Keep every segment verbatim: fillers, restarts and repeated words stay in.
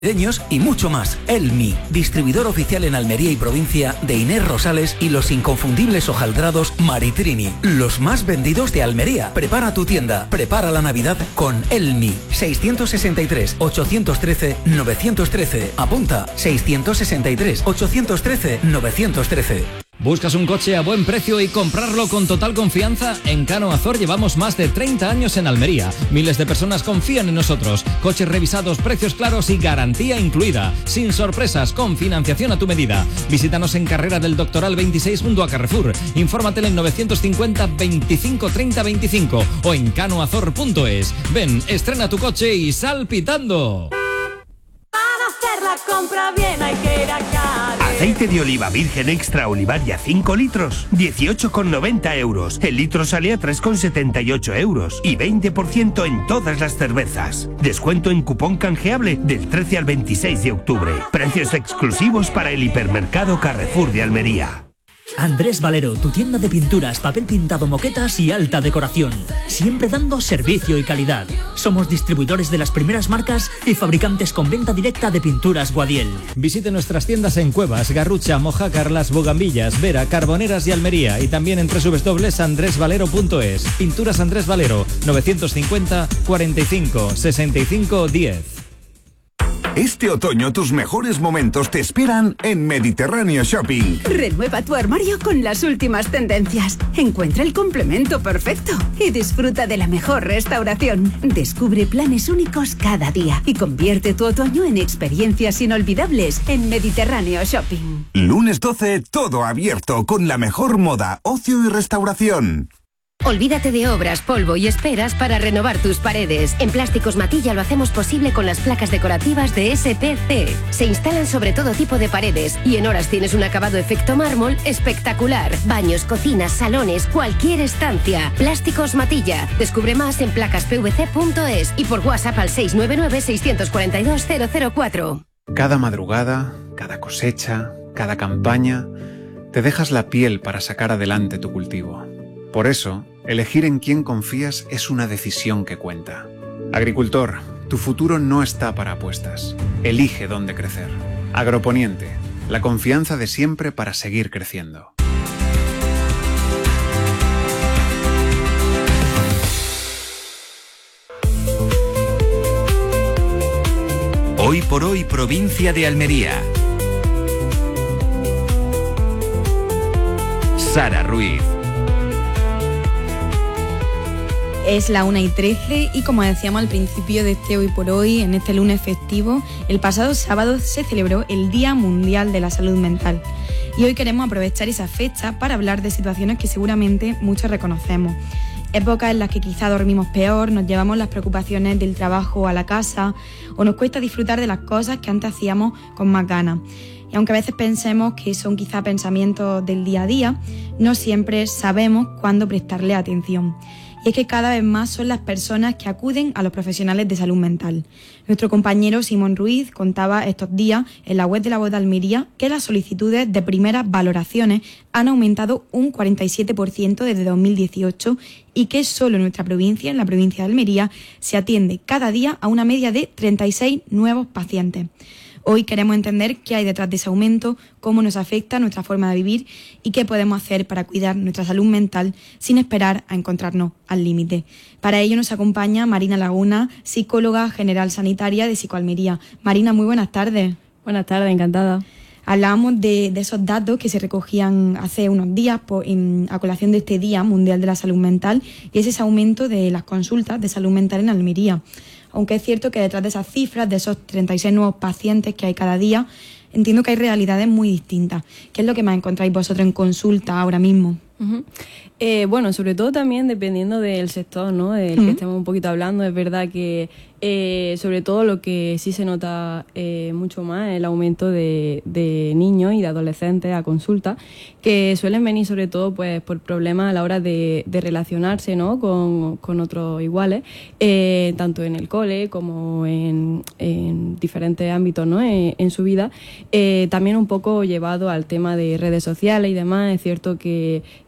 y mucho más. Elmi, distribuidor oficial en Almería y provincia de Inés Rosales y los inconfundibles hojaldrados Maritrini, los más vendidos de Almería. Prepara tu tienda, prepara la Navidad con Elmi. seiscientos sesenta y tres, ochocientos trece, novecientos trece. Apunta, seiscientos sesenta y tres, ochocientos trece, novecientos trece. ¿Buscas un coche a buen precio y comprarlo con total confianza? En Cano Azor llevamos más de treinta años en Almería. Miles de personas confían en nosotros. Coches revisados, precios claros y garantía incluida. Sin sorpresas, con financiación a tu medida. Visítanos en Carrera del Doctoral veintiséis junto a Carrefour. Infórmate en novecientos cincuenta, veinticinco, treinta, veinticinco o en canoazor punto es. Ven, estrena tu coche y sal pitando. Para hacer la compra bien hay que ir a Cádiz. Aceite de oliva virgen extra Olivaria cinco litros, dieciocho con noventa euros. El litro sale a tres con setenta y ocho euros y veinte por ciento en todas las cervezas. Descuento en cupón canjeable del trece al veintiséis de octubre. Precios exclusivos para el hipermercado Carrefour de Almería. Andrés Valero, tu tienda de pinturas, papel pintado, moquetas y alta decoración. Siempre dando servicio y calidad. Somos distribuidores de las primeras marcas y fabricantes con venta directa de pinturas Guadiel. Visite nuestras tiendas en Cuevas, Garrucha, Mojácar, Las Bogambillas, Vera, Carboneras y Almería. Y también en doble u doble u doble u punto andrés valero punto es. Pinturas Andrés Valero, novecientos cincuenta, cuarenta y cinco, sesenta y cinco, diez. Este otoño tus mejores momentos te esperan en Mediterráneo Shopping. Renueva tu armario con las últimas tendencias. Encuentra el complemento perfecto y disfruta de la mejor restauración. Descubre planes únicos cada día y convierte tu otoño en experiencias inolvidables en Mediterráneo Shopping. Lunes doce, todo abierto con la mejor moda, ocio y restauración. Olvídate de obras, polvo y esperas para renovar tus paredes. En Plásticos Matilla lo hacemos posible con las placas decorativas de S P C. Se instalan sobre todo tipo de paredes y en horas tienes un acabado efecto mármol espectacular. Baños, cocinas, salones, cualquier estancia. Plásticos Matilla. Descubre más en placas p v c punto es y por WhatsApp al seis nueve nueve, seis cuatro dos, cero cero cuatro. Cada madrugada, cada cosecha, cada campaña, te dejas la piel para sacar adelante tu cultivo. Por eso, elegir en quién confías es una decisión que cuenta. Agricultor, tu futuro no está para apuestas. Elige dónde crecer. Agroponiente, la confianza de siempre para seguir creciendo. Hoy por hoy, provincia de Almería. Sara Ruiz. Es la una y trece y como decíamos al principio de este Hoy por Hoy, en este lunes festivo, el pasado sábado se celebró el Día Mundial de la Salud Mental. Y hoy queremos aprovechar esa fecha para hablar de situaciones que seguramente muchos reconocemos. Épocas en las que quizá dormimos peor, nos llevamos las preocupaciones del trabajo a la casa o nos cuesta disfrutar de las cosas que antes hacíamos con más ganas. Y aunque a veces pensemos que son quizá pensamientos del día a día, no siempre sabemos cuándo prestarle atención. Y es que cada vez más son las personas que acuden a los profesionales de salud mental. Nuestro compañero Simón Ruiz contaba estos días en la web de la voz de Almería que las solicitudes de primeras valoraciones han aumentado un cuarenta y siete por ciento desde dos mil dieciocho y que solo en nuestra provincia, en la provincia de Almería, se atiende cada día a una media de treinta y seis nuevos pacientes. Hoy queremos entender qué hay detrás de ese aumento, cómo nos afecta nuestra forma de vivir y qué podemos hacer para cuidar nuestra salud mental sin esperar a encontrarnos al límite. Para ello nos acompaña Marina Laguna, psicóloga general sanitaria de Psicoalmería. Marina, muy buenas tardes. Buenas tardes, encantada. Hablábamos de, de esos datos que se recogían hace unos días por, en, a colación de este Día Mundial de la Salud Mental y es ese aumento de las consultas de salud mental en Almería. Aunque es cierto que detrás de esas cifras, de esos treinta y seis nuevos pacientes que hay cada día, entiendo que hay realidades muy distintas. ¿Qué es lo que más encontráis vosotros en consulta ahora mismo? Uh-huh. Eh, bueno, sobre todo también dependiendo del sector, ¿no? Del uh-huh. que estemos un poquito hablando. Es verdad que eh, sobre todo lo que sí se nota eh, mucho más es el aumento de, de niños y de adolescentes a consulta, que suelen venir sobre todo pues por problemas a la hora de, de relacionarse, ¿no? con, con otros iguales, eh, tanto en el cole como en, en diferentes ámbitos, ¿no? en, en su vida. Eh, también un poco llevado al tema de redes sociales y demás. Es cierto que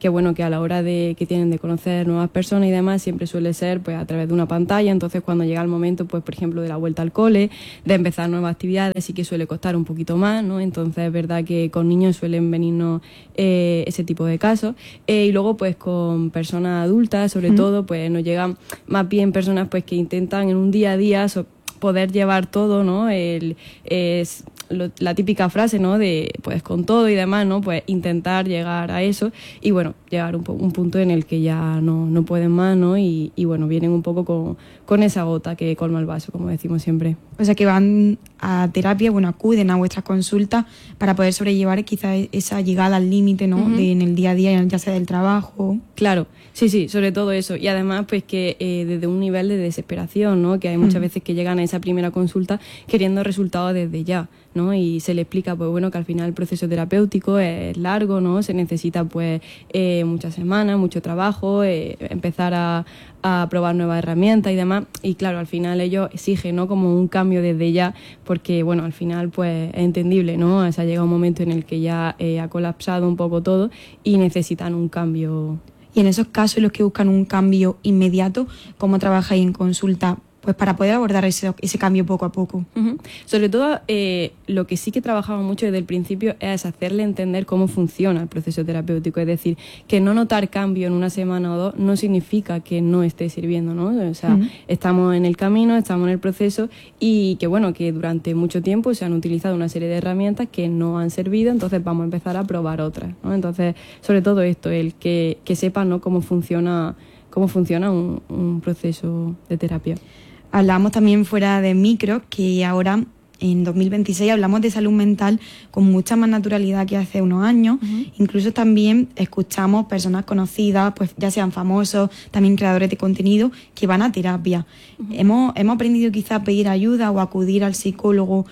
que bueno, que a la hora de que tienen de conocer nuevas personas y demás, siempre suele ser pues a través de una pantalla. Entonces cuando llega el momento, pues por ejemplo, de la vuelta al cole, de empezar nuevas actividades, sí que suele costar un poquito más, ¿no? Entonces es verdad que con niños suelen venirnos eh, ese tipo de casos. Eh, y luego pues con personas adultas, sobre mm. todo, pues nos llegan más bien personas pues que intentan en un día a día so- poder llevar todo, ¿no? El, es lo, la típica frase, ¿no? De pues con todo y demás, ¿no? Pues intentar llegar a eso y bueno, llegar a un, un punto en el que ya no, no pueden más, ¿no? Y, y bueno, vienen un poco con, con esa gota que colma el vaso, como decimos siempre. O sea que van a terapia, bueno, acuden a vuestras consultas para poder sobrellevar quizás esa llegada al límite, ¿no? Uh-huh. De en el día a día, ya sea del trabajo. Claro, sí, sí, sobre todo eso. Y además, pues que eh, desde un nivel de desesperación, ¿no? Que hay muchas uh-huh. veces que llegan a esa primera consulta queriendo resultados desde ya, ¿no? Y se le explica, pues bueno, que al final el proceso terapéutico es largo, ¿no? Se necesita, pues, eh, muchas semanas, mucho trabajo, eh, empezar a, a probar nuevas herramientas y demás. Y claro, al final ellos exigen, ¿no? Como un cambio desde ya, porque, bueno, al final, pues, es entendible, ¿no? O sea, llega un momento en el que ya eh, ha colapsado un poco todo y necesitan un cambio. Y en esos casos, los que buscan un cambio inmediato, ¿cómo trabajáis en consulta? Pues para poder abordar ese, ese cambio poco a poco. Uh-huh. Sobre todo, eh, lo que sí que trabajamos mucho desde el principio es hacerle entender cómo funciona el proceso terapéutico. Es decir, que no notar cambio en una semana o dos no significa que no esté sirviendo, ¿no? O sea, uh-huh. estamos en el camino, estamos en el proceso y que, bueno, que durante mucho tiempo se han utilizado una serie de herramientas que no han servido, entonces vamos a empezar a probar otras, ¿no? Entonces, sobre todo esto, el que, que sepan, ¿no? cómo funciona, cómo funciona un, un proceso de terapia. Hablábamos también fuera de micro que ahora en dos mil veintiséis hablamos de salud mental con mucha más naturalidad que hace unos años. Uh-huh. Incluso también escuchamos personas conocidas, pues ya sean famosos, también creadores de contenido, que van a terapia. Uh-huh. Hemos, hemos aprendido quizás a pedir ayuda o acudir al psicólogo,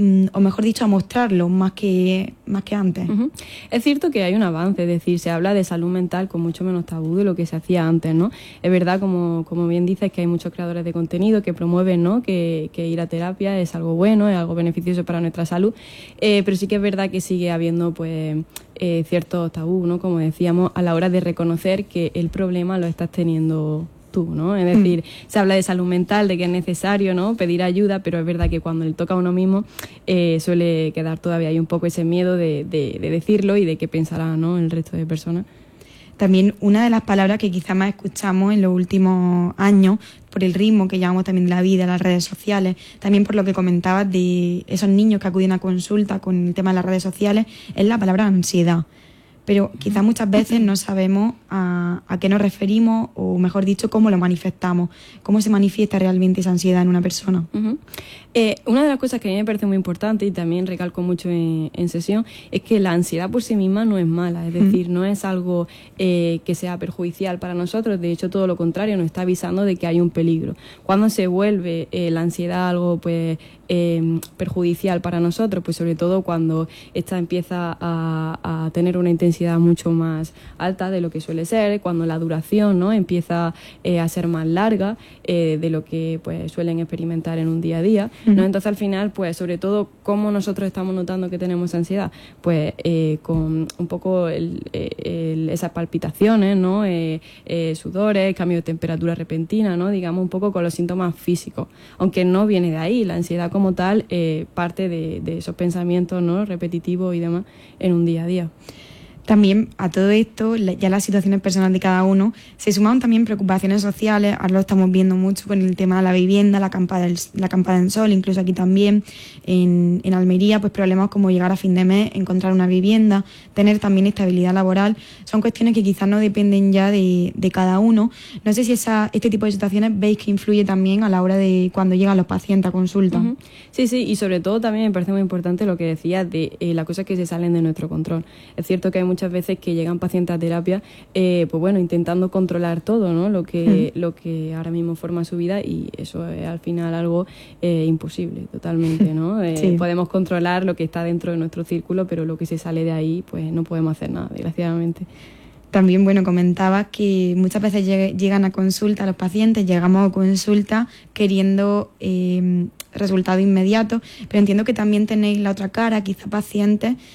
o mejor dicho, a mostrarlo más que, más que antes. Uh-huh. Es cierto que hay un avance, es decir, se habla de salud mental con mucho menos tabú de lo que se hacía antes, ¿no? Es verdad, como, como bien dices, que hay muchos creadores de contenido que promueven, ¿no? que, que ir a terapia es algo bueno, es algo beneficioso para nuestra salud, eh, pero sí que es verdad que sigue habiendo pues eh, ciertos tabú, ¿no? Como decíamos, a la hora de reconocer que el problema lo estás teniendo tú, ¿no? Es decir, mm. se habla de salud mental, de que es necesario, ¿no? Pedir ayuda, pero es verdad que cuando le toca a uno mismo eh, suele quedar todavía ahí un poco ese miedo de, de, de decirlo y de qué pensará, ¿no? el resto de personas. También una de las palabras que quizá más escuchamos en los últimos años, por el ritmo que llevamos también de la vida, las redes sociales, también por lo que comentabas de esos niños que acuden a consulta con el tema de las redes sociales, es la palabra ansiedad. Pero quizás muchas veces no sabemos a, a qué nos referimos o, mejor dicho, cómo lo manifestamos, cómo se manifiesta realmente esa ansiedad en una persona. Uh-huh. Eh, una de las cosas que a mí me parece muy importante y también recalco mucho en, en sesión es que la ansiedad por sí misma no es mala, es decir, uh-huh. no es algo eh, que sea perjudicial para nosotros, de hecho todo lo contrario, nos está avisando de que hay un peligro. Cuando se vuelve eh, la ansiedad algo pues eh, perjudicial para nosotros, pues sobre todo cuando esta empieza a, a tener una intensidad mucho más alta de lo que suele ser, cuando la duración, ¿no? empieza eh, a ser más larga eh, de lo que pues suelen experimentar en un día a día, ¿no? Uh-huh. Entonces al final, pues sobre todo, ¿cómo nosotros estamos notando que tenemos ansiedad? Pues eh, con un poco el, el, esas palpitaciones, ¿no? Eh, eh, sudores, cambio de temperatura repentina, ¿no? Digamos un poco con los síntomas físicos, aunque no viene de ahí, la ansiedad como tal eh, parte de, de esos pensamientos, ¿no? repetitivos y demás en un día a día. También a todo esto, ya las situaciones personales de cada uno, se suman también preocupaciones sociales. Ahora lo estamos viendo mucho con el tema de la vivienda, la acampada del, la acampada en sol, incluso aquí también en, en Almería, pues problemas como llegar a fin de mes, encontrar una vivienda, tener también estabilidad laboral. Son cuestiones que quizás no dependen ya de, de cada uno. No sé si esa, este tipo de situaciones veis que influye también a la hora de cuando llegan los pacientes a consulta. Uh-huh. Sí, sí, y sobre todo también me parece muy importante lo que decías de eh, las cosas que se salen de nuestro control. Es cierto que hay muchas veces que llegan pacientes a terapia, eh, pues bueno, intentando controlar todo, ¿no? Lo que, mm. lo que ahora mismo forma su vida, y eso es al final algo eh, imposible, totalmente, ¿no? Eh, sí. Podemos controlar lo que está dentro de nuestro círculo, pero lo que se sale de ahí, pues no podemos hacer nada, desgraciadamente. También, bueno, comentabas que muchas veces lleg- llegan a consulta los pacientes, llegamos a consulta queriendo eh, resultados inmediatos, pero entiendo que también tenéis la otra cara, quizá pacientes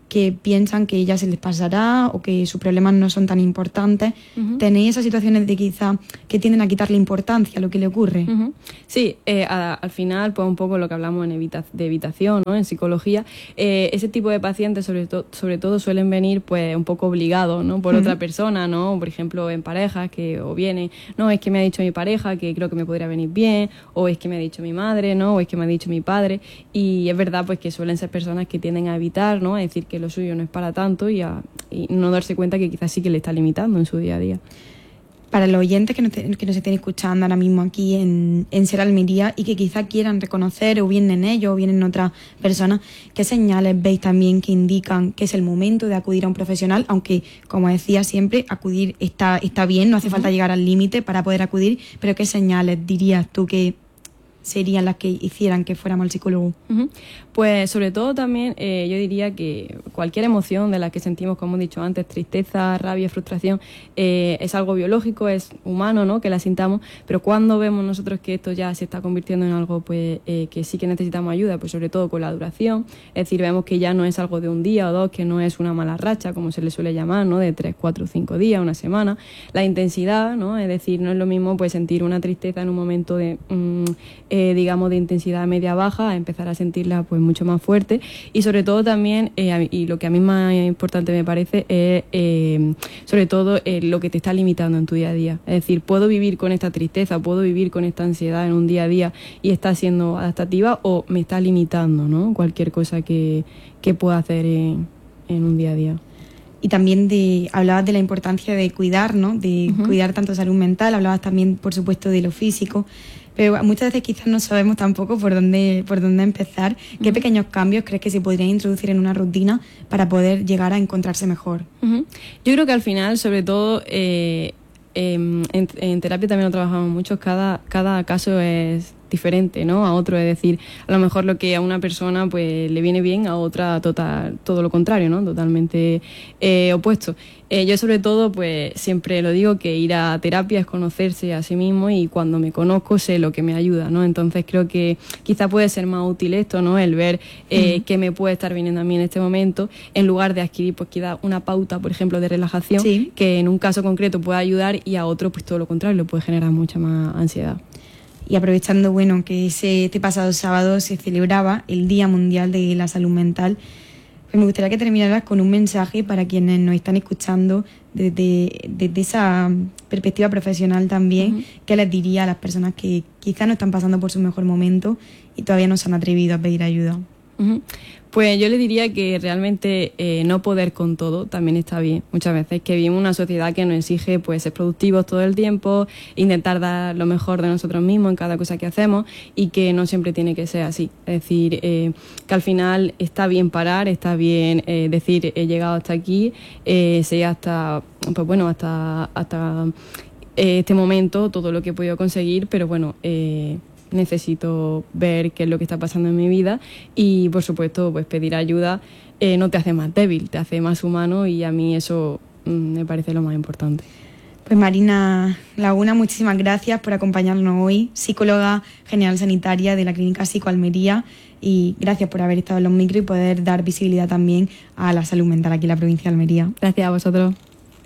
que piensan que ya se les pasará o que sus problemas no son tan importantes. Uh-huh. ¿Tenéis esas situaciones de quizá que tienden a quitarle importancia a lo que le ocurre? Uh-huh. Sí, eh, a, al final, pues un poco lo que hablamos en evita, de evitación, ¿no? En psicología, eh, ese tipo de pacientes sobre, to, sobre todo suelen venir pues un poco obligados, ¿no? Por uh-huh. otra persona, ¿no? Por ejemplo, en parejas que o vienen, no, es que me ha dicho mi pareja que creo que me podría venir bien, o es que me ha dicho mi madre, ¿no? O es que me ha dicho mi padre, y es verdad pues que suelen ser personas que tienden a evitar, ¿no? A decir que lo suyo no es para tanto y, a, y no darse cuenta que quizás sí que le está limitando en su día a día. Para los oyentes que nos, que nos estén escuchando ahora mismo aquí en, en Ser Almería y que quizás quieran reconocer o bien en ellos o bien en otras personas, ¿qué señales veis también que indican que es el momento de acudir a un profesional? Aunque, como decía siempre, acudir está, está bien, no hace uh-huh. falta llegar al límite para poder acudir, pero ¿qué señales dirías tú que serían las que hicieran que fuéramos al psicólogo? Uh-huh. Pues sobre todo también eh, yo diría que cualquier emoción de la que sentimos, como he dicho antes, tristeza, rabia, frustración, eh, es algo biológico, es humano, ¿no? Que la sintamos, pero cuando vemos nosotros que esto ya se está convirtiendo en algo pues eh, que sí que necesitamos ayuda, pues sobre todo con la duración, es decir, vemos que ya no es algo de un día o dos, que no es una mala racha, como se le suele llamar, ¿no? De tres, cuatro, cinco días, una semana, la intensidad, ¿no? Es decir, no es lo mismo pues sentir una tristeza en un momento de mmm, eh, digamos de intensidad media-baja, a empezar a sentirla pues mucho más fuerte, y sobre todo también, eh, y lo que a mí más importante me parece es eh, sobre todo eh, lo que te está limitando en tu día a día. Es decir, puedo vivir con esta tristeza, puedo vivir con esta ansiedad en un día a día y está siendo adaptativa, o me está limitando, ¿no? Cualquier cosa que, que pueda hacer en, en un día a día. Y también de, hablabas de la importancia de cuidar, ¿no? De uh-huh. cuidar tanto salud mental, hablabas también, por supuesto, de lo físico, pero muchas veces quizás no sabemos tampoco por dónde, por dónde empezar. ¿Qué uh-huh. pequeños cambios crees que se podrían introducir en una rutina para poder llegar a encontrarse mejor? Uh-huh. Yo creo que al final, sobre todo, eh, eh, en, en terapia también lo trabajamos mucho, cada, cada caso es diferente, ¿no? A otro, es decir, a lo mejor lo que a una persona pues le viene bien, a otra total, todo lo contrario, ¿no? Totalmente eh, opuesto. Eh, yo sobre todo pues siempre lo digo, que ir a terapia es conocerse a sí mismo, y cuando me conozco sé lo que me ayuda, ¿no? Entonces creo que quizá puede ser más útil esto, ¿no? El ver eh, uh-huh. qué me puede estar viniendo a mí en este momento, en lugar de adquirir pues quizá una pauta, por ejemplo, de relajación, sí. que en un caso concreto puede ayudar y a otro pues todo lo contrario, le puede generar mucha más ansiedad. Y aprovechando, bueno, que ese, este pasado sábado se celebraba el Día Mundial de la Salud Mental, pues me gustaría que terminaras con un mensaje para quienes nos están escuchando desde, desde esa perspectiva profesional también. Uh-huh. ¿Qué les diría a las personas que quizás no están pasando por su mejor momento y todavía no se han atrevido a pedir ayuda? Uh-huh. Pues yo le diría que realmente eh, no poder con todo también está bien. Muchas veces que vivimos una sociedad que nos exige pues ser productivos todo el tiempo, intentar dar lo mejor de nosotros mismos en cada cosa que hacemos, y que no siempre tiene que ser así. Es decir, eh, que al final está bien parar, está bien eh, decir he llegado hasta aquí, eh, sé hasta, pues bueno, hasta, hasta eh, este momento todo lo que he podido conseguir, pero bueno, eh, necesito ver qué es lo que está pasando en mi vida, y por supuesto pues pedir ayuda eh, no te hace más débil, te hace más humano, y a mí eso mm, me parece lo más importante. Pues Marina Laguna, muchísimas gracias por acompañarnos hoy, psicóloga general sanitaria de la Clínica Psico Almería, y gracias por haber estado en los micros y poder dar visibilidad también a la salud mental aquí en la provincia de Almería. Gracias a vosotros.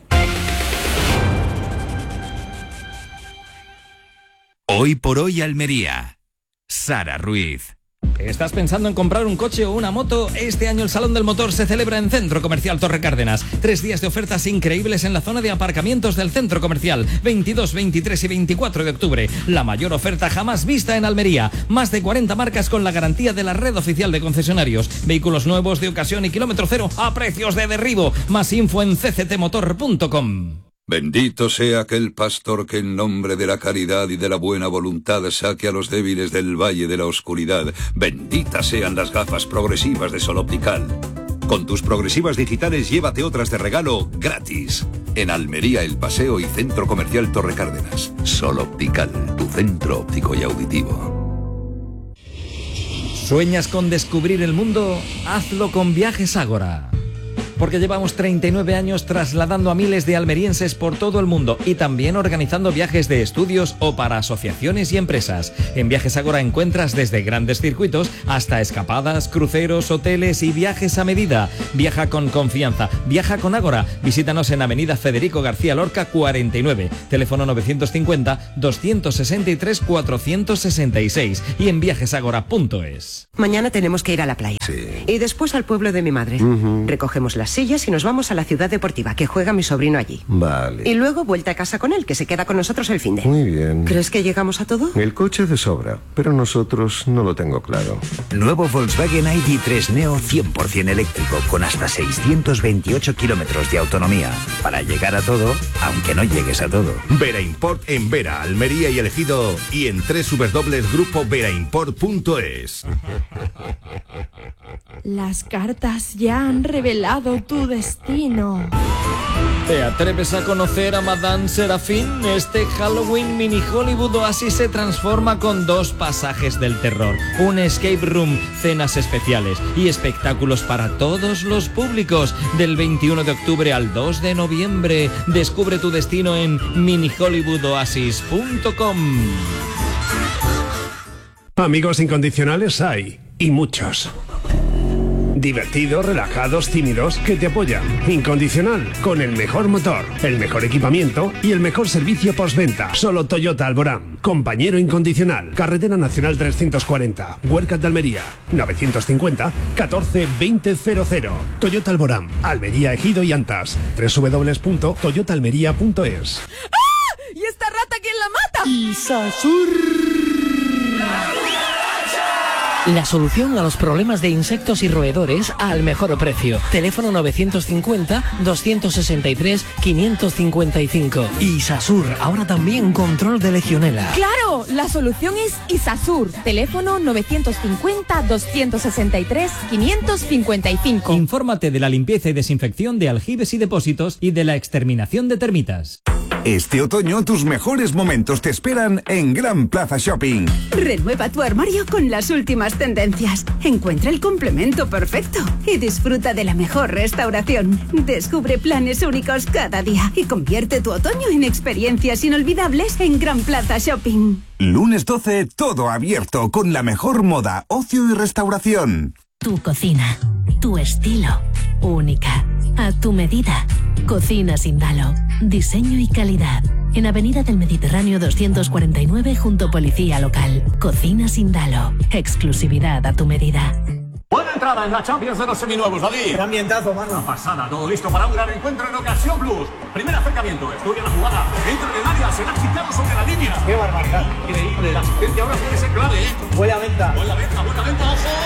Hoy por hoy Almería. Sara Ruiz. ¿Estás pensando en comprar un coche o una moto? Este año el Salón del Motor se celebra en Centro Comercial Torre Cárdenas. Tres días de ofertas increíbles en la zona de aparcamientos del Centro Comercial. veintidós, veintitrés y veinticuatro de octubre. La mayor oferta jamás vista en Almería. Más de cuarenta marcas con la garantía de la red oficial de concesionarios. Vehículos nuevos de ocasión y kilómetro cero a precios de derribo. Más info en c c t motor punto com. Bendito sea aquel pastor que en nombre de la caridad y de la buena voluntad saque a los débiles del valle de la oscuridad. Benditas sean las gafas progresivas de Sol Optical. Con tus progresivas digitales llévate otras de regalo gratis. En Almería, El Paseo y Centro Comercial Torre Cárdenas. Sol Optical, tu centro óptico y auditivo. ¿Sueñas con descubrir el mundo? Hazlo con Viajes Ágora. porque llevamos treinta y nueve años trasladando a miles de almerienses por todo el mundo y también organizando viajes de estudios o para asociaciones y empresas. En Viajes Ágora encuentras desde grandes circuitos hasta escapadas, cruceros, hoteles y viajes a medida. Viaja con confianza, viaja con Ágora. Visítanos en Avenida Federico García Lorca cuarenta y nueve, teléfono novecientos cincuenta, doscientos sesenta y tres, cuatrocientos sesenta y seis y en viajesagora punto es. Mañana tenemos que ir a la playa. Sí. Y después al pueblo de mi madre. Uh-huh. Recogemos las sillas y nos vamos a la ciudad deportiva, que juega mi sobrino allí. Vale. Y luego vuelta a casa con él, que se queda con nosotros el finde. Muy bien. ¿Crees que llegamos a todo? El coche de sobra, pero nosotros no lo tengo claro. Nuevo Volkswagen I D tres Neo cien por ciento eléctrico, con hasta seiscientos veintiocho kilómetros de autonomía. Para llegar a todo, aunque no llegues a todo. Vera Import en Vera, Almería y Elegido, y en doble u doble u doble u punto grupo vera import punto es. Las cartas ya han revelado tu destino. ¿Te atreves a conocer a Madame Serafín? Este Halloween Mini Hollywood Oasis se transforma con dos pasajes del terror, un escape room, cenas especiales y espectáculos para todos los públicos. Del veintiuno de octubre al dos de noviembre. Descubre tu destino en mini hollywood oasis punto com. Amigos incondicionales hay, y muchos. Divertidos, relajados, tímidos, que te apoyan. Incondicional, con el mejor motor, el mejor equipamiento y el mejor servicio postventa. Solo Toyota Alborán. Compañero incondicional. Carretera Nacional trescientos cuarenta. Huercas de Almería. novecientos cincuenta, catorce, veinte, cero cero. Toyota Alborán. Almería, Ejido y Antas. doble u doble u doble u punto toyota almería punto es. ¡Ah! ¿Y esta rata quién la mata? Isasur. La solución a los problemas de insectos y roedores al mejor precio. Teléfono novecientos cincuenta, doscientos sesenta y tres, quinientos cincuenta y cinco. Isasur, ahora también control de legionela. ¡Claro! La solución es Isasur. Teléfono novecientos cincuenta, doscientos sesenta y tres, quinientos cincuenta y cinco. Infórmate de la limpieza y desinfección de aljibes y depósitos y de la exterminación de termitas. Este otoño tus mejores momentos te esperan en Gran Plaza Shopping. Renueva tu armario con las últimas tendencias. Encuentra el complemento perfecto y disfruta de la mejor restauración. Descubre planes únicos cada día y convierte tu otoño en experiencias inolvidables en Gran Plaza Shopping. Lunes doce, todo abierto con la mejor moda, ocio y restauración. Tu cocina, tu estilo, única, a tu medida. Cocina Sindalo, diseño y calidad. En Avenida del Mediterráneo doscientos cuarenta y nueve junto Policía Local. Cocina Sindalo, exclusividad a tu medida. Buena entrada en la Champions de los seminuevos, David. Qué ambientazo, mano. Una pasada, todo listo para un gran encuentro en Ocasión Plus. Primer acercamiento, estudia la jugada. Entra en el área, será quitado sobre la línea. Qué barbaridad. Increíble, la asistencia ahora puede ser clave, ¿eh? Buena venta. Buena venta, buena venta,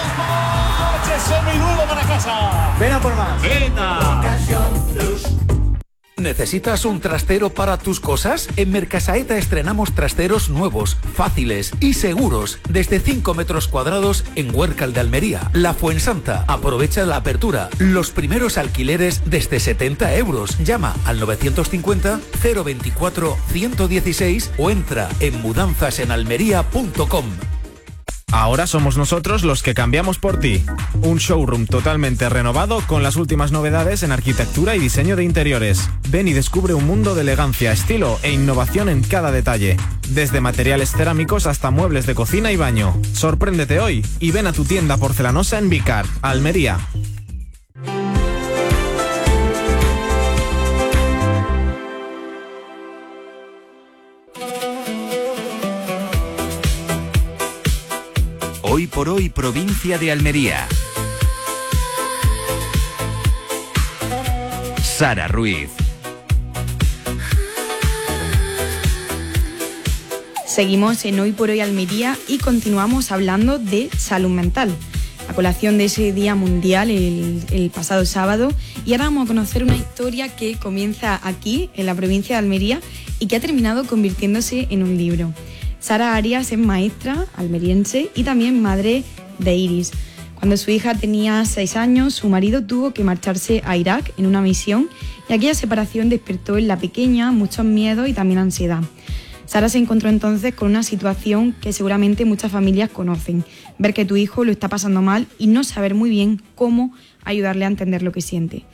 ojo. Coche seminuevo para casa. Ven a por más. Venta. Ocasión Plus. ¿Necesitas un trastero para tus cosas? En Mercasaeta estrenamos trasteros nuevos, fáciles y seguros, desde cinco metros cuadrados en Huércal de Almería, La Fuensanta. Aprovecha la apertura. Los primeros alquileres desde setenta euros. Llama al novecientos cincuenta, cero veinticuatro, ciento dieciséis o entra en mudanzas en almería punto com. Ahora somos nosotros los que cambiamos por ti. Un showroom totalmente renovado con las últimas novedades en arquitectura y diseño de interiores. Ven y descubre un mundo de elegancia, estilo e innovación en cada detalle. Desde materiales cerámicos hasta muebles de cocina y baño. Sorpréndete hoy y ven a tu tienda porcelanosa en Vicar, Almería. Hoy por hoy, provincia de Almería. Sara Ruiz. Seguimos en Hoy por Hoy Almería y continuamos hablando de salud mental. A colación de ese Día Mundial el, el pasado sábado, y ahora vamos a conocer una historia que comienza aquí, en la provincia de Almería, y que ha terminado convirtiéndose en un libro. Sara Arias es maestra almeriense y también madre de Iris. Cuando su hija tenía seis años, su marido tuvo que marcharse a Irak en una misión y aquella separación despertó en la pequeña muchos miedos y también ansiedad. Sara se encontró entonces con una situación que seguramente muchas familias conocen: ver que tu hijo lo está pasando mal y no saber muy bien cómo ayudarle a entender lo que siente.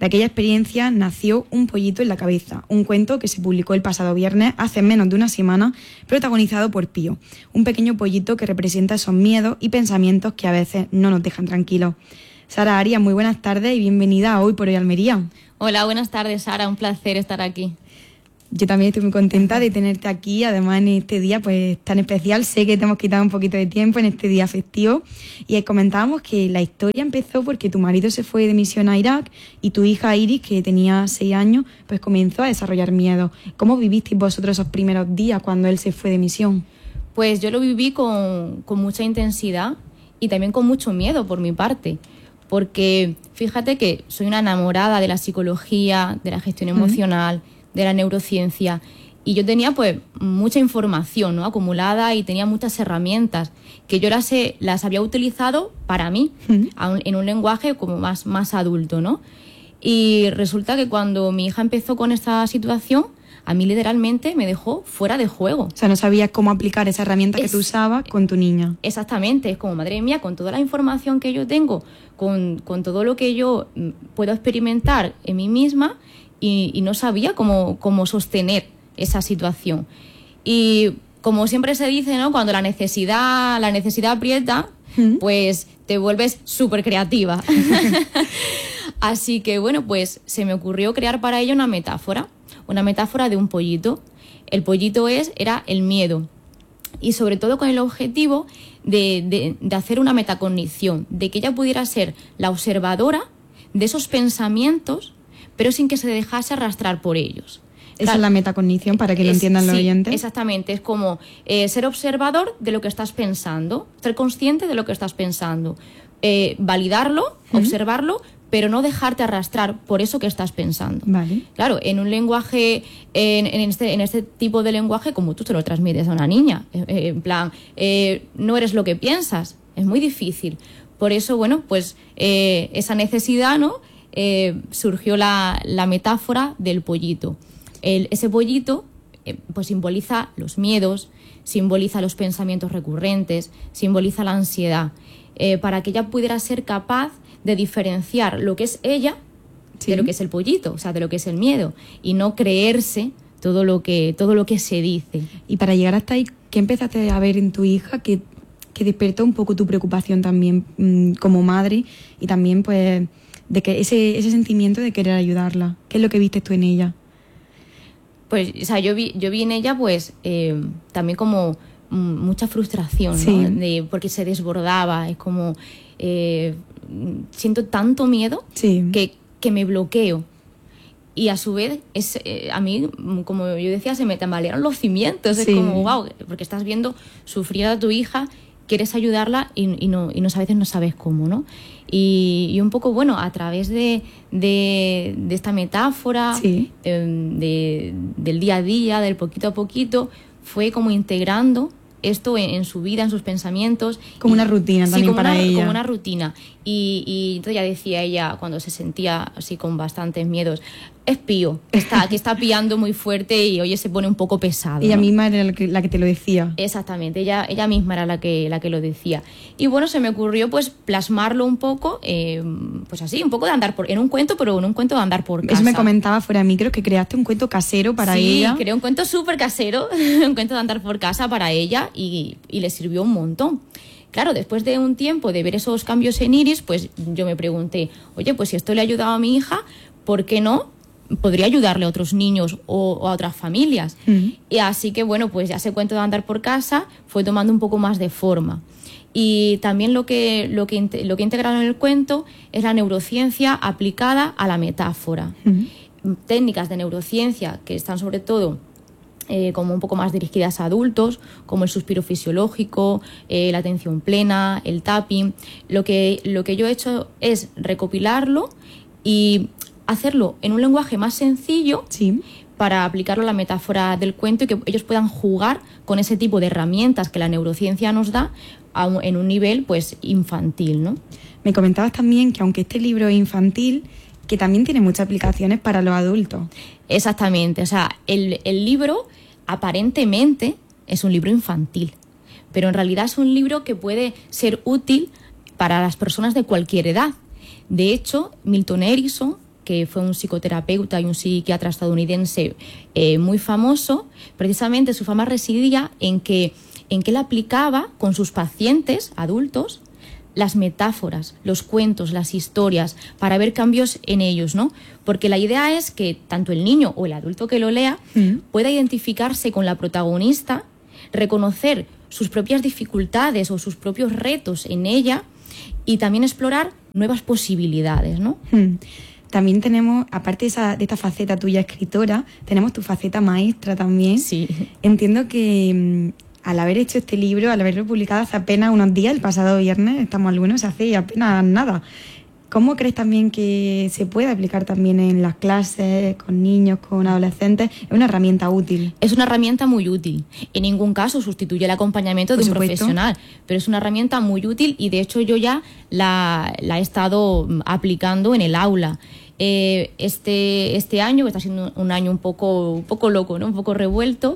De aquella experiencia nació Un pollito en la cabeza, un cuento que se publicó el pasado viernes, hace menos de una semana, protagonizado por Pío, un pequeño pollito que representa esos miedos y pensamientos que a veces no nos dejan tranquilos. Sara Arias, muy buenas tardes y bienvenida a Hoy por Hoy Almería. Hola, buenas tardes, Sara, un placer estar aquí. Yo también estoy muy contenta de tenerte aquí, además en este día pues tan especial. Sé que te hemos quitado un poquito de tiempo en este día festivo y comentábamos que la historia empezó porque tu marido se fue de misión a Irak y tu hija Iris, que tenía seis años, pues comenzó a desarrollar miedo. ¿Cómo vivisteis vosotros esos primeros días cuando él se fue de misión? Pues yo lo viví con, con mucha intensidad y también con mucho miedo por mi parte, porque fíjate que soy una enamorada de la psicología, de la gestión emocional, mm. de la neurociencia, y yo tenía pues mucha información, ¿no?, acumulada, y tenía muchas herramientas que yo las, he, las había utilizado para mí, uh-huh. un, en un lenguaje como más, más adulto, ¿no? Y resulta que cuando mi hija empezó con esta situación, a mí literalmente me dejó fuera de juego. O sea, no sabías cómo aplicar esa herramienta es, que tú usabas con tu niña. Exactamente, es como, madre mía, con toda la información que yo tengo, con, con todo lo que yo puedo experimentar en mí misma, y, y no sabía cómo, cómo sostener esa situación. Y como siempre se dice, ¿no?, cuando la necesidad, la necesidad aprieta, ¿Mm? pues te vuelves súper creativa. Así que, bueno, pues se me ocurrió crear para ella una metáfora. Una metáfora de un pollito. El pollito es, era el miedo. Y sobre todo con el objetivo de, de, de hacer una metacognición, de que ella pudiera ser la observadora de esos pensamientos, pero sin que se dejase arrastrar por ellos. Esa claro, es la metacognición, para que es, lo entiendan los sí, oyentes. Exactamente, es como eh, ser observador de lo que estás pensando, ser consciente de lo que estás pensando, eh, validarlo, uh-huh. observarlo, pero no dejarte arrastrar por eso que estás pensando. Vale. Claro, en un lenguaje, en, en, este, en este tipo de lenguaje, como tú te lo transmites a una niña, eh, en plan, eh, no eres lo que piensas, es muy difícil. Por eso, bueno, pues eh, esa necesidad, ¿no?, eh, surgió la, la metáfora del pollito. El, ese pollito eh, pues simboliza los miedos, simboliza los pensamientos recurrentes, simboliza la ansiedad, eh, para que ella pudiera ser capaz de diferenciar lo que es ella sí. de lo que es el pollito, o sea, de lo que es el miedo, y no creerse todo lo que todo lo que se dice. Y para llegar hasta ahí, ¿qué empezaste a ver en tu hija que, que despertó un poco tu preocupación también mmm, como madre, y también pues de que ese, ese sentimiento de querer ayudarla? ¿Qué es lo que viste tú en ella? Pues, o sea, yo vi, yo vi en ella pues eh, también como mm, mucha frustración, sí. ¿no? De, porque se desbordaba, es como eh, siento tanto miedo sí. que, que me bloqueo. Y a su vez, es, eh, a mí, como yo decía, se me tambalearon los cimientos. Sí. Es como, wow, porque estás viendo sufrir a tu hija, quieres ayudarla y, y, no, y no, a veces no sabes cómo, ¿no? Y, y un poco, bueno, a través de, de, de esta metáfora, sí. de, de, del día a día, del poquito a poquito, fue como integrando esto en, en su vida, en sus pensamientos. Como y, una rutina también, sí, como para una, ella. Como una rutina. Y, y entonces ya decía ella, cuando se sentía así con bastantes miedos, es Pío, que está, que está pillando muy fuerte y oye, se pone un poco pesado. Ella ¿no? misma era la que, la que te lo decía. Exactamente, ella, ella misma era la que, la que lo decía. Y bueno, se me ocurrió pues plasmarlo un poco, eh, pues así, un poco de andar por, en un cuento, pero en un cuento de andar por casa. Eso me comentaba fuera de micro, que creaste un cuento casero para sí, ella. Sí, creé un cuento súper casero, un cuento de andar por casa para ella y, y le sirvió un montón. Claro, después de un tiempo de ver esos cambios en Iris, pues yo me pregunté, oye, pues si esto le ha ayudado a mi hija, ¿por qué no podría ayudarle a otros niños o, o a otras familias? Uh-huh. Y así que, bueno, pues ya ese cuento de andar por casa fue tomando un poco más de forma. Y también lo que, lo que, lo que he integrado en el cuento es la neurociencia aplicada a la metáfora. Uh-huh. Técnicas de neurociencia que están sobre todo Eh, como un poco más dirigidas a adultos, como el suspiro fisiológico, eh, la atención plena, el tapping. Lo que, lo que yo he hecho es recopilarlo y hacerlo en un lenguaje más sencillo sí. para aplicarlo a la metáfora del cuento y que ellos puedan jugar con ese tipo de herramientas que la neurociencia nos da a un, en un nivel pues infantil, ¿no? Me comentabas también que aunque este libro es infantil, que también tiene muchas aplicaciones para los adultos. Exactamente, o sea, el, el libro aparentemente es un libro infantil, pero en realidad es un libro que puede ser útil para las personas de cualquier edad. De hecho, Milton Erickson que fue un psicoterapeuta y un psiquiatra estadounidense eh, muy famoso. Precisamente su fama residía en que, en que él aplicaba con sus pacientes adultos las metáforas, los cuentos, las historias, para ver cambios en ellos, ¿no? Porque la idea es que tanto el niño o el adulto que lo lea mm. pueda identificarse con la protagonista, reconocer sus propias dificultades o sus propios retos en ella y también explorar nuevas posibilidades, ¿no? Mm. También tenemos, aparte de, esa, de esta faceta tuya escritora, tenemos tu faceta maestra también. Sí. Entiendo que al haber hecho este libro, al haberlo publicado hace apenas unos días, el pasado viernes, estamos al lunes, hace apenas nada. ¿Cómo crees también que se puede aplicar también en las clases, con niños, con adolescentes? Es una herramienta útil. Es una herramienta muy útil. En ningún caso sustituye el acompañamiento de un profesional, pero es una herramienta muy útil y de hecho yo ya la, la he estado aplicando en el aula. Eh, este, este año, que está siendo un año un poco, un poco loco, ¿no? Un poco revuelto,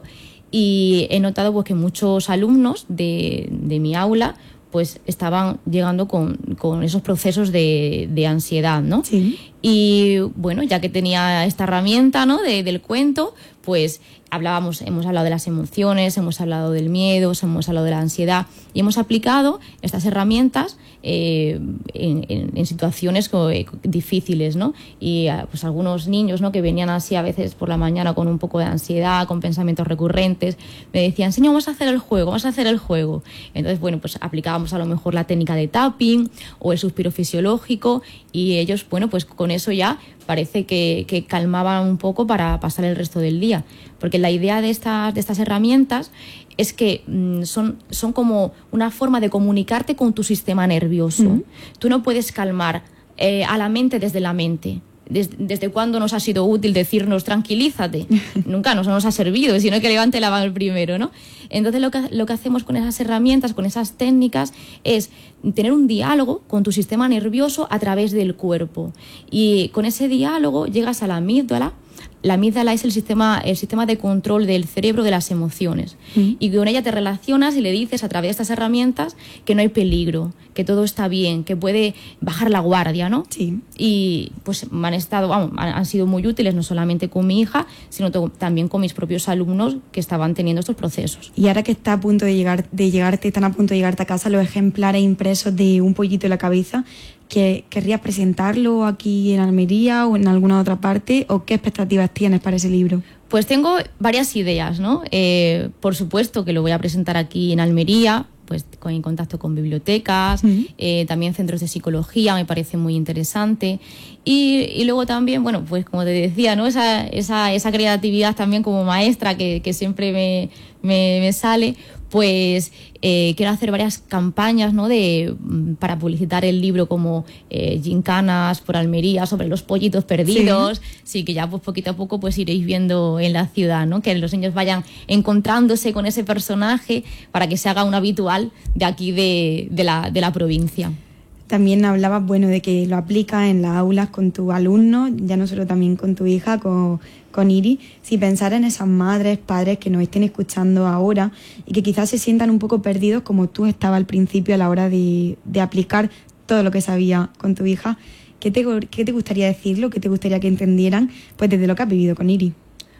y he notado pues, que muchos alumnos de, de mi aula pues estaban llegando con, con esos procesos de, de ansiedad, ¿no? Sí. Y bueno, ya que tenía esta herramienta, ¿no? de, del cuento, pues hablábamos, hemos hablado de las emociones, hemos hablado del miedo, hemos hablado de la ansiedad y hemos aplicado estas herramientas eh, en, en, en situaciones difíciles, ¿no? Y pues algunos niños, ¿no? que venían así a veces por la mañana con un poco de ansiedad, con pensamientos recurrentes, me decían, señor, vamos a hacer el juego, vamos a hacer el juego. Entonces, bueno, pues aplicábamos a lo mejor la técnica de tapping o el suspiro fisiológico y ellos, bueno, pues con eso ya parece que, que calmaban un poco para pasar el resto del día. Porque la idea de estas, de estas herramientas es que mmm, son, son como una forma de comunicarte con tu sistema nervioso. Uh-huh. Tú no puedes calmar eh, a la mente desde la mente. Des, ¿Desde cuándo nos ha sido útil decirnos tranquilízate? Nunca nos, nos ha servido, sino que levante la mano el primero, ¿no? Entonces lo que, lo que hacemos con esas herramientas, con esas técnicas, es tener un diálogo con tu sistema nervioso a través del cuerpo. Y con ese diálogo llegas a la amígdala. La amígdala es el sistema, el sistema de control del cerebro de las emociones. Mm. Y con ella te relacionas y le dices a través de estas herramientas que no hay peligro, que todo está bien, que puede bajar la guardia, ¿no? Sí. Y pues me han estado, vamos, han sido muy útiles no solamente con mi hija, sino to- también con mis propios alumnos que estaban teniendo estos procesos. Y ahora que está a punto de llegar, de llegarte, están a punto de llegarte a casa los ejemplares impresos de Un pollito en la cabeza, ¿que querrías presentarlo aquí en Almería o en alguna otra parte? ¿O qué expectativas tienes para ese libro? Pues tengo varias ideas, ¿no? Eh, por supuesto que lo voy a presentar aquí en Almería, pues con, en contacto con bibliotecas, uh-huh. eh, también centros de psicología, me parece muy interesante. Y, y luego también, bueno, pues como te decía, ¿no? Esa, esa, esa creatividad también como maestra que, que siempre me, me, me sale, pues eh, quiero hacer varias campañas, ¿no? de, para publicitar el libro, como eh, gincanas por Almería sobre los pollitos perdidos. Sí. sí, que ya pues poquito a poco pues iréis viendo en la ciudad, ¿no? Que los niños vayan encontrándose con ese personaje para que se haga un habitual de aquí de, de, la, de la provincia. También hablabas, bueno, de que lo aplicas en las aulas con tus alumnos, ya no solo también con tu hija, con, con Iris. Si pensar en esas madres, padres que nos estén escuchando ahora y que quizás se sientan un poco perdidos como tú estabas al principio a la hora de, de aplicar todo lo que sabías con tu hija, ¿qué te, qué te gustaría decirlo? ¿Qué te gustaría que entendieran pues desde lo que has vivido con Iris?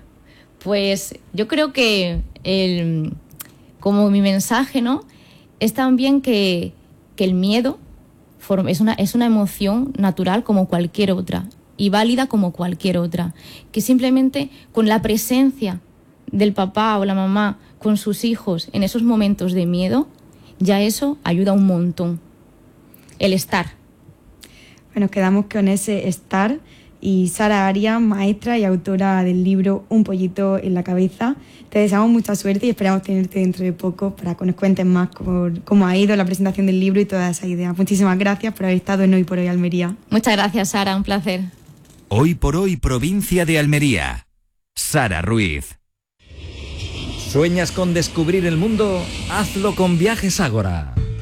Pues yo creo que el, como mi mensaje, ¿no? Es también que, que el miedo Es una, es una emoción natural como cualquier otra y válida como cualquier otra, que simplemente con la presencia del papá o la mamá con sus hijos en esos momentos de miedo, ya eso ayuda un montón. El estar. Bueno, quedamos con ese estar. Y Sara Arias, maestra y autora del libro Un pollito en la cabeza, te deseamos mucha suerte y esperamos tenerte dentro de poco para que nos cuentes más cómo, cómo ha ido la presentación del libro y todas esas ideas. Muchísimas gracias por haber estado en Hoy por Hoy Almería. Muchas gracias, Sara, un placer. Hoy por Hoy, provincia de Almería. Sara Ruiz. ¿Sueñas con descubrir el mundo? Hazlo con Viajes Ágora.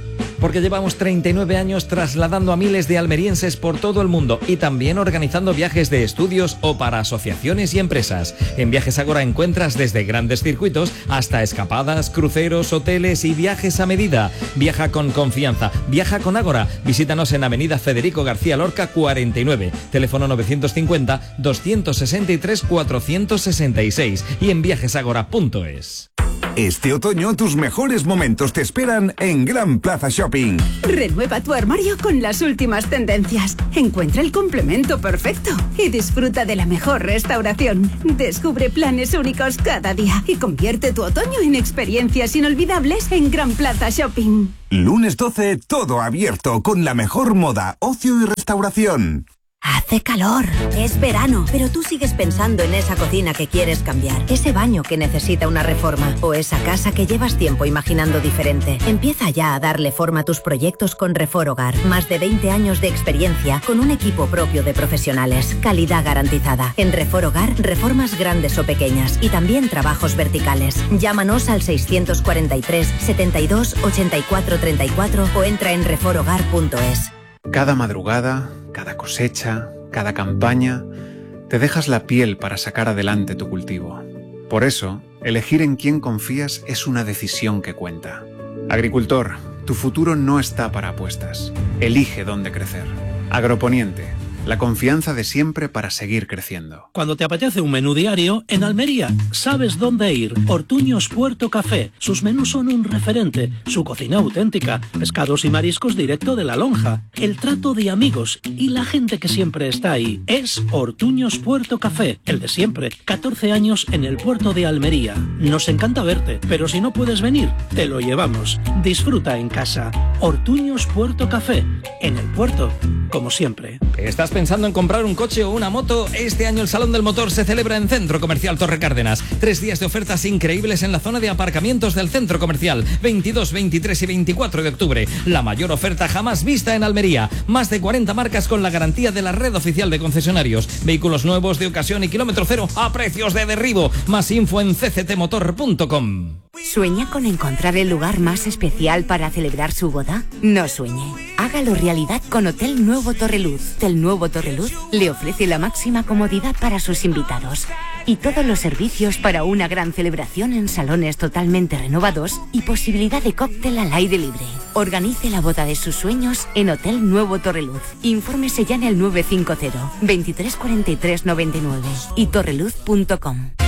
porque llevamos treinta y nueve años trasladando a miles de almerienses por todo el mundo y también organizando viajes de estudios o para asociaciones y empresas. En Viajes Ágora encuentras desde grandes circuitos hasta escapadas, cruceros, hoteles y viajes a medida. Viaja con confianza, viaja con Ágora. Visítanos en Avenida Federico García Lorca cuarenta y nueve, teléfono novecientos cincuenta, doscientos sesenta y tres, cuatrocientos sesenta y seis y en viajes ágora punto es. Este otoño tus mejores momentos te esperan en Gran Plaza Shopping. Renueva tu armario con las últimas tendencias. Encuentra el complemento perfecto y disfruta de la mejor restauración. Descubre planes únicos cada día y convierte tu otoño en experiencias inolvidables en Gran Plaza Shopping. Lunes doce, todo abierto con la mejor moda, ocio y restauración. Hace calor, es verano, pero tú sigues pensando en esa cocina que quieres cambiar, ese baño que necesita una reforma o esa casa que llevas tiempo imaginando diferente. Empieza ya a darle forma a tus proyectos con Refor Hogar. Más de veinte años de experiencia con un equipo propio de profesionales. Calidad garantizada. En Refor Hogar, reformas grandes o pequeñas y también trabajos verticales. Llámanos al seiscientos cuarenta y tres, setenta y dos, ochenta y cuatro treinta y cuatro o entra en refor hogar punto es. Cada madrugada, cada cosecha, cada campaña, te dejas la piel para sacar adelante tu cultivo. Por eso, elegir en quién confías es una decisión que cuenta. Agricultor, tu futuro no está para apuestas. Elige dónde crecer. Agroponiente, la confianza de siempre para seguir creciendo. Cuando te apetece un menú diario, en Almería sabes dónde ir. Ortuños Puerto Café. Sus menús son un referente. Su cocina auténtica. Pescados y mariscos directo de la lonja. El trato de amigos y la gente que siempre está ahí. Es Ortuños Puerto Café. El de siempre. catorce años en el puerto de Almería. Nos encanta verte, pero si no puedes venir, te lo llevamos. Disfruta en casa. Ortuños Puerto Café. En el puerto, como siempre. ¿Estás pensando en comprar un coche o una moto? Este año el Salón del Motor se celebra en Centro Comercial Torre Cárdenas. Tres días de ofertas increíbles en la zona de aparcamientos del Centro Comercial. veintidós, veintitrés y veinticuatro de octubre. La mayor oferta jamás vista en Almería. Más de cuarenta marcas con la garantía de la red oficial de concesionarios. Vehículos nuevos de ocasión y kilómetro cero a precios de derribo. Más info en c c t motor punto com. ¿Sueña con encontrar el lugar más especial para celebrar su boda? No sueñe. Hágalo realidad con Hotel Nuevo Torreluz. Hotel Nuevo Torreluz le ofrece la máxima comodidad para sus invitados y todos los servicios para una gran celebración en salones totalmente renovados y posibilidad de cóctel al aire libre. Organice la boda de sus sueños en Hotel Nuevo Torreluz. Infórmese ya en el nueve cinco cero, veintitrés cuarenta y tres noventa y nueve y torreluz punto com.